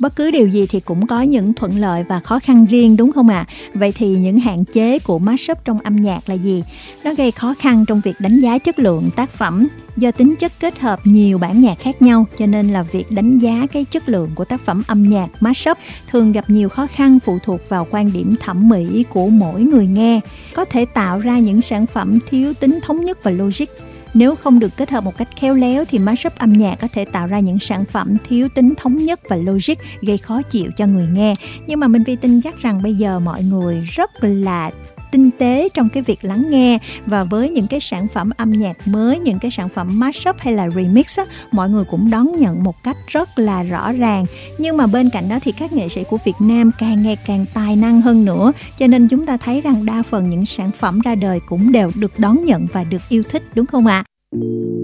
Bất cứ điều gì thì cũng có những thuận lợi và khó khăn riêng, đúng không ạ? Vậy thì những hạn chế của mashup trong âm nhạc là gì? Nó gây khó khăn trong việc đánh giá chất lượng tác phẩm. Do tính chất kết hợp nhiều bản nhạc khác nhau, cho nên là việc đánh giá cái chất lượng của tác phẩm âm nhạc mashup thường gặp nhiều khó khăn, phụ thuộc vào quan điểm thẩm mỹ của mỗi người nghe. Có thể tạo ra những sản phẩm thiếu tính thống nhất và logic. Nếu không được kết hợp một cách khéo léo thì mashup âm nhạc có thể tạo ra những sản phẩm thiếu tính thống nhất và logic, gây khó chịu cho người nghe. Nhưng mà Minh Vi tin chắc rằng bây giờ mọi người rất là tinh tế trong cái việc lắng nghe, và với những cái sản phẩm âm nhạc mới, những cái sản phẩm mashup hay là remix á, mọi người cũng đón nhận một cách rất là rõ ràng. Nhưng mà bên cạnh đó thì các nghệ sĩ của Việt Nam càng ngày càng tài năng hơn nữa, cho nên chúng ta thấy rằng đa phần những sản phẩm ra đời cũng đều được đón nhận và được yêu thích, đúng không ạ?